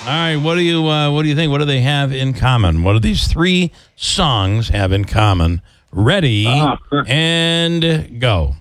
All right, what do you think? What do they have in common? What do these three songs have in common? Ready and go.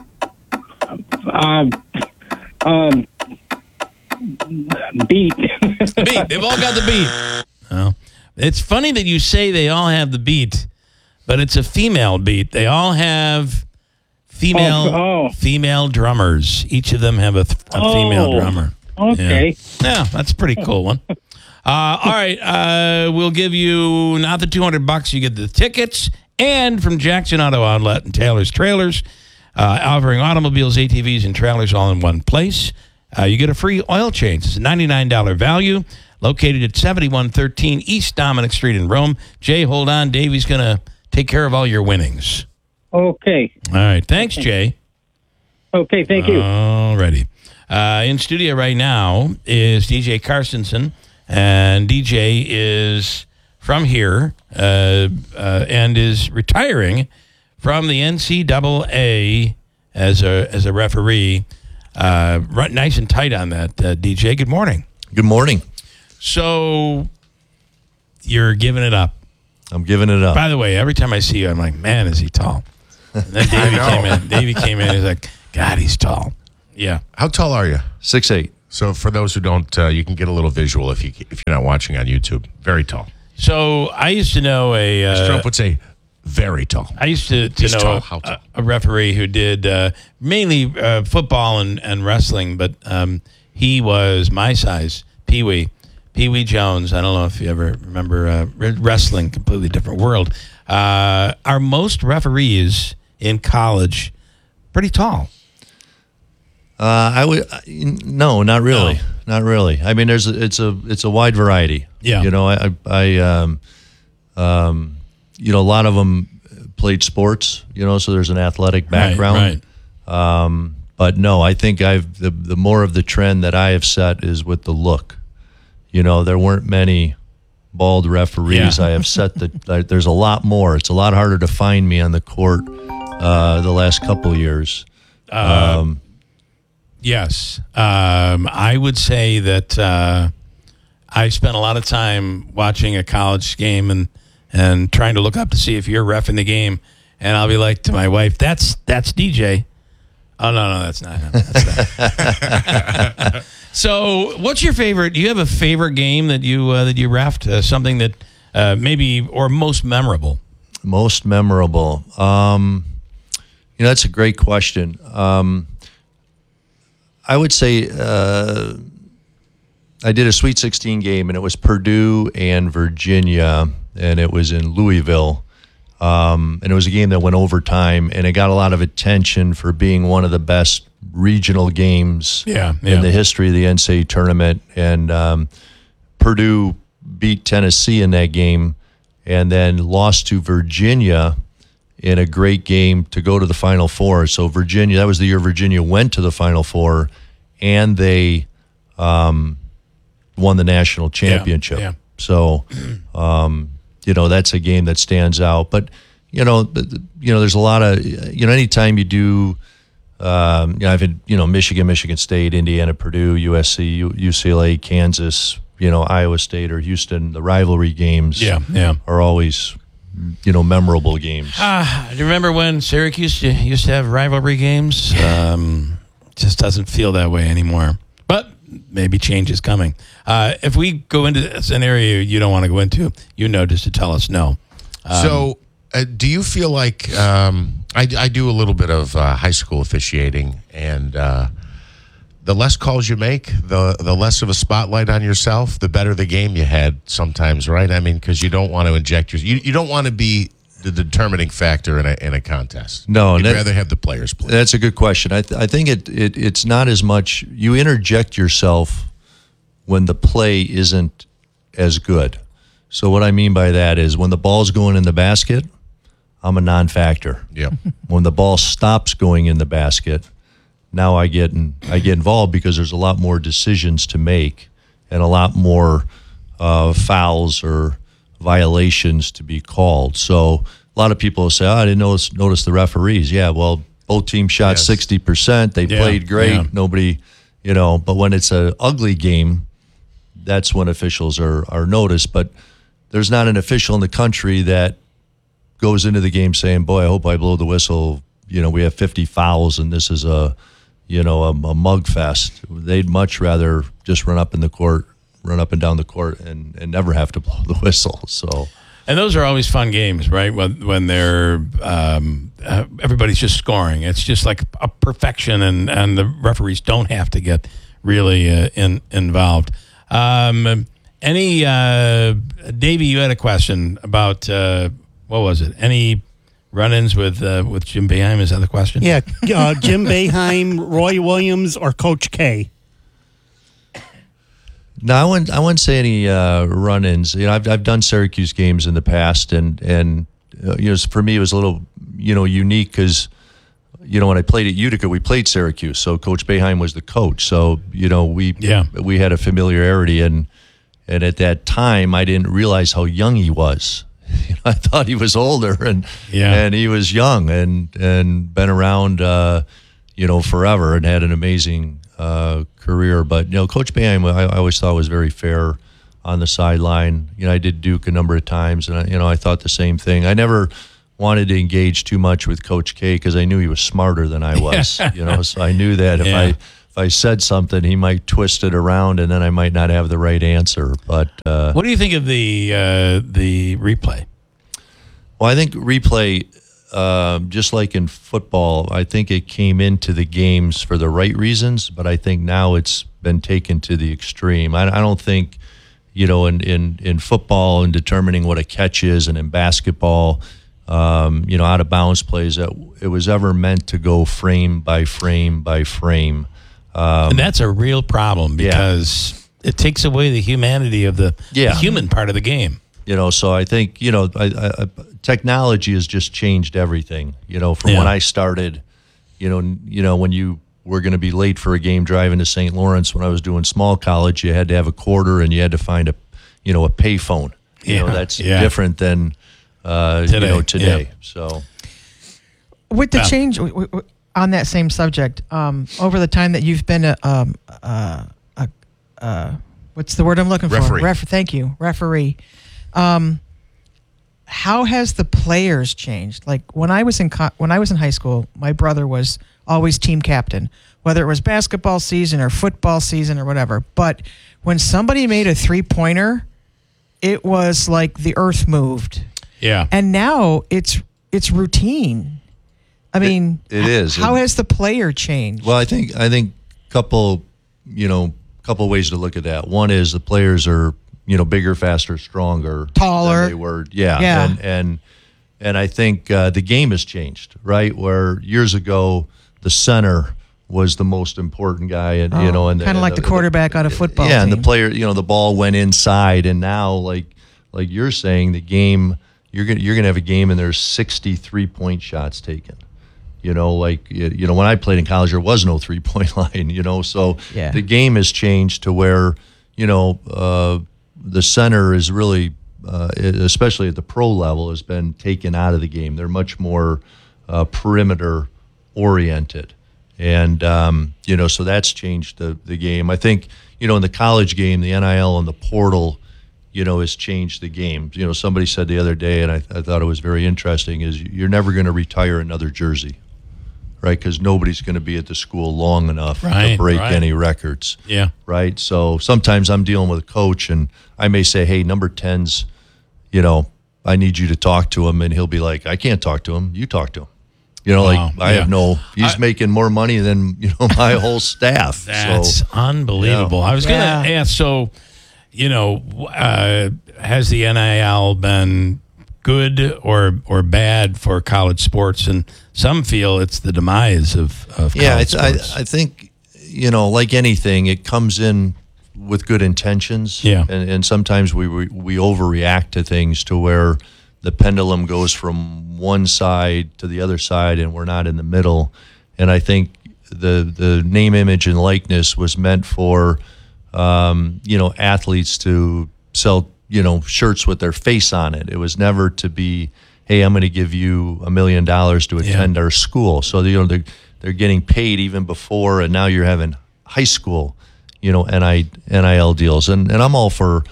Beat. Beat. They've all got the beat. Oh. It's funny that you say they all have the beat, but it's a female beat. They all have female drummers. Each of them have a female drummer. Okay. Yeah, that's a pretty cool one. All right, we'll give you not the $200. You get the tickets, and from Jackson Auto Outlet and Taylor's Trailers, offering automobiles, ATVs, and trailers all in one place. You get a free oil change. It's a $99 value, located at 7113 East Dominic Street in Rome. Jay, hold on. Davey's going to take care of all your winnings. Okay. All right. Thanks, Jay. Okay, thank you. All righty. In studio right now is DJ Carsonson, and DJ is from here and is retiring from the NCAA as a referee. Nice and tight on that, DJ. Good morning. Good morning. So you're giving it up. I'm giving it up. By the way, every time I see you, I'm like, man, is he tall? And then Davey came in. He's like, God, he's tall. Yeah. How tall are you? 6'8". So for those who don't, you can get a little visual if you're not watching on YouTube. Very tall. So I used to know As Trump would say, very tall. I used to know a referee who did mainly football and wrestling, but he was my size, Pee Wee Jones. I don't know if you ever remember wrestling, completely different world. Are most referees in college pretty tall? I would no, not really, not really. I mean, it's a wide variety. Yeah, you know, a lot of them played sports. You know, so there's an athletic background. Right. But no, I think the more of the trend that I have set is with the look. You know, there weren't many bald referees. Yeah. I have set there's a lot more. It's a lot harder to find me on the court the last couple years. Yes. I would say that I spent a lot of time watching a college game and trying to look up to see if you're ref in the game. And I'll be like to my wife, that's DJ. Oh, no, that's not him. That's not. So what's your favorite? Do you have a favorite game that you reffed? Something that maybe or most memorable? Most memorable. That's a great question. I would say I did a Sweet 16 game, and it was Purdue and Virginia, and it was in Louisville. And it was a game that went overtime, and it got a lot of attention for being one of the best regional games in the history of the NCAA tournament. And Purdue beat Tennessee in that game and then lost to Virginia in a great game to go to the Final Four. So Virginia, that was the year Virginia went to the Final Four, and they won the national championship. Yeah. So, that's a game that stands out. But, there's a lot of, anytime you do, I've had, Michigan State, Indiana, Purdue, USC, UCLA, Kansas, Iowa State or Houston, the rivalry games are always memorable games. Do you remember when Syracuse used to have rivalry games? Just doesn't feel that way anymore. But maybe change is coming. If we go into an area you don't want to go into, just to tell us no. Do you feel like I do a little bit of high school officiating, and the less calls you make, the less of a spotlight on yourself, the better the game you had sometimes, right? I mean, because you don't want to inject you don't want to be the determining factor in a contest. No, you'd rather have the players play. That's a good question. I think it's not as much you interject yourself when the play isn't as good. So what I mean by that is when the ball's going in the basket, I'm a non-factor. Yeah. When the ball stops going in the basket, now I get involved because there's a lot more decisions to make and a lot more fouls or violations to be called. So a lot of people will say, I didn't notice the referees. Yeah, well, both teams shot 60%. They played great. Nobody, but when it's an ugly game, that's when officials are noticed. But there's not an official in the country that goes into the game saying, boy, I hope I blow the whistle. We have 50 fouls and this is a mug fest. They'd much rather just run up and down the court and never have to blow the whistle. So, and those are always fun games, right? When they're everybody's just scoring. It's just like a perfection, and the referees don't have to get really involved. Davey, you had a question about what was it? Any run-ins with Jim Boeheim? Is that the question? Yeah, Jim Boeheim, Roy Williams, or Coach K? No, I wouldn't say any run-ins. I've done Syracuse games in the past, and for me it was a little unique because when I played at Utica, we played Syracuse, so Coach Boeheim was the coach. So we had a familiarity, and at that time I didn't realize how young he was. I thought he was older, and he was young, and been around forever, and had an amazing career. But Coach Boeheim, I always thought was very fair on the sideline. I did Duke a number of times, and I thought the same thing. I never wanted to engage too much with Coach K because I knew he was smarter than I was. So I knew that if I said something, he might twist it around, and then I might not have the right answer. But what do you think of the replay? Well, I think replay, just like in football, I think it came into the games for the right reasons, but I think now it's been taken to the extreme. I don't think, in football and determining what a catch is, and in basketball, out of bounds plays, that it was ever meant to go frame by frame by frame. And that's a real problem because it takes away the humanity of the human part of the game. So I think, technology has just changed everything, from when I started, when you were going to be late for a game driving to St. Lawrence, when I was doing small college, you had to have a quarter and you had to find a payphone. That's different than, today. Yeah. So with the change on that same subject, over the time that you've been what's the word I'm looking for? Referee. Thank you. Referee. How has the players changed? Like when I was in high school, my brother was always team captain, whether it was basketball season or football season or whatever. But when somebody made a 3-pointer, it was like the earth moved. Yeah. And now it's routine. I mean, it is. How has the player changed? Well, I think couple ways to look at that. One is the players are bigger, faster, stronger, taller. than they were. Yeah. And I think the game has changed, right? Where years ago the center was the most important guy, and and kind of like the quarterback on a football team. And the player, the ball went inside, and now like you're saying, the game you're gonna have a game and there's 63 point shots taken. When I played in college, there was no 3-point line. So the game has changed to where the center is really, especially at the pro level, has been taken out of the game. They're much more perimeter oriented, and so that's changed the game. I think in the college game, the NIL and the portal, has changed the game. Somebody said the other day, and I thought it was very interesting, is you're never going to retire another jersey. Right, because nobody's going to be at the school long enough to break any records. Yeah. Right. So sometimes I'm dealing with a coach, and I may say, "Hey, number 10's, I need you to talk to him," and he'll be like, "I can't talk to him. You talk to him." I have no. He's making more money than my whole staff. That's unbelievable. I was going to ask. So, has the NIL been good or bad for college sports? And some feel it's the demise of college sports. I think like anything, it comes in with good intentions. Yeah. And sometimes we overreact to things to where the pendulum goes from one side to the other side, and we're not in the middle. And I think the name, image, and likeness was meant for athletes to sell shirts with their face on it. It was never to be, hey, I'm going to give you $1 million to attend our school. So they're getting paid even before, and now you're having high school, NIL deals, and I'm all for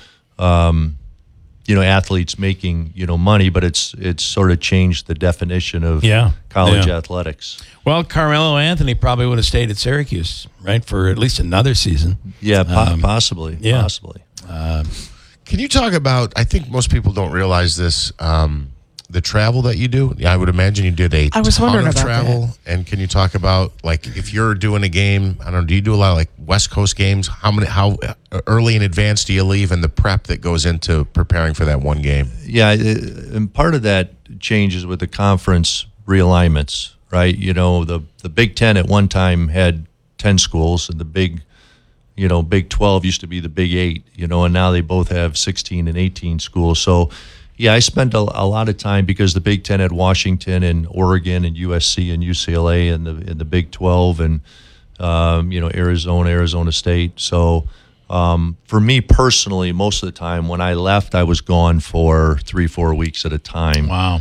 athletes making money, but it's sort of changed the definition of college athletics. Well, Carmelo Anthony probably would have stayed at Syracuse, right, for at least another season. Yeah, possibly. Yeah. Possibly. Can you talk about? I think most people don't realize this. The travel that you do. I would imagine you did a I was ton wondering of about travel. that. And can you talk about, like, if you're doing a game? I don't know. Do you do a lot of like West Coast games? How early in advance do you leave, and the prep that goes into preparing for that one game? Yeah, and part of that changes with the conference realignments, right? The Big Ten at one time had 10 schools, and the Big 12 used to be the Big 8, and now they both have 16 and 18 schools. So, yeah, I spent a lot of time because the Big Ten had Washington and Oregon and USC and UCLA in the Big 12 and Arizona State. So for me personally, most of the time when I left, I was gone for 3-4 weeks at a time. Wow.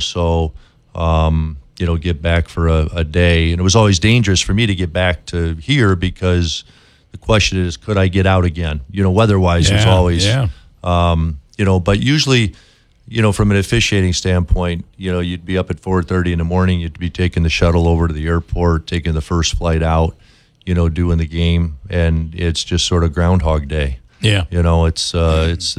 Get back for a day, and it was always dangerous for me to get back to here because the question is, could I get out again? Weather-wise, was always, but usually. From an officiating standpoint, you'd be up at 4:30 in the morning. You'd be taking the shuttle over to the airport, taking the first flight out, doing the game, and it's just sort of Groundhog Day. Yeah. It's